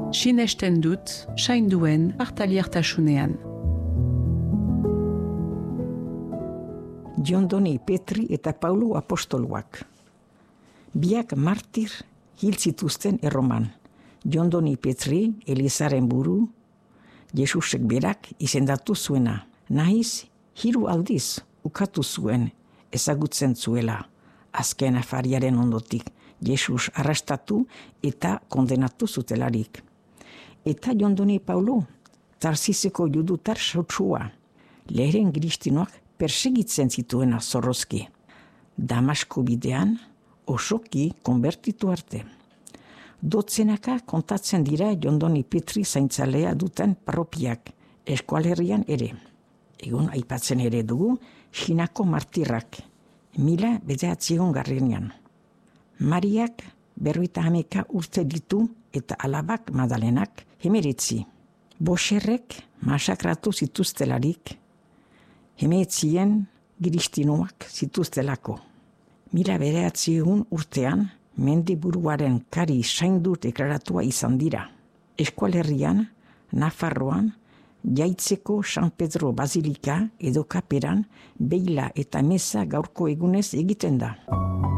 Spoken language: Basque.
Sinesten dut, sainduen partaliertasunean. Jondoni Petri eta Paulo apostoluak. Biak martir hil zituzten Erroman. Jondoni Petri, Elizaren buru, Jesusek berak izendatu zuena. Nahiz, 3 aldiz ukatu zuen ezagutzen zuela. Azken afariaren ondotik, Jesus arrastatu eta kondenatu zutelarik. Eta Jondoni Paulo, Tarsiseko judutar sautsua, lehen kristinoak persegitzen zituena zorrozki. Damasko bidean osoki konbertitu arte. Dotzenaka kontatzen dira Jondoni Petri zaintzalea duten parropiak, eskualerrian ere. Egun aipatzen ere dugu Xinako martirrak, 1900 Mariak 51 urte ditu eta alabak Madalenak 19. Boxerrek masakratu zituztelarik, 19 kristinoak zituztelako. 1900 urtean mendiburuaren kari saindu deklaratua izan dira. Eskualerrian, Nafarroan, Jaitzeko San Pedro Basilika edo Kaperan beila eta meza gaurko egunez egiten da.